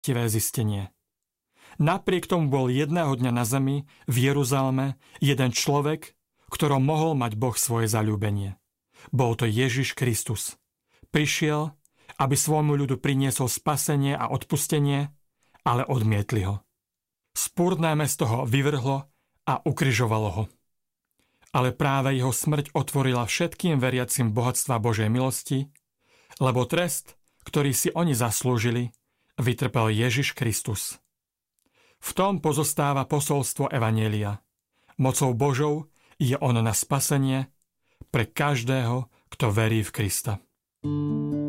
tivé zistenie. Napriek tomu bol jedného dňa na zemi, v Jeruzaleme, jeden človek, ktorom mohol mať Boh svoje zaľúbenie. Bol to Ježiš Kristus. Prišiel, aby svojmu ľudu priniesol spasenie a odpustenie, ale odmietli ho. Spúrne mesto ho vyvrhlo a ukrižovalo ho. Ale práve jeho smrť otvorila všetkým veriacim bohatstva Božej milosti, lebo trest, ktorý si oni zaslúžili, vytrpel Ježiš Kristus. V tom pozostáva posolstvo Evanjelia. Mocou Božou je on na spasenie pre každého, kto verí v Krista.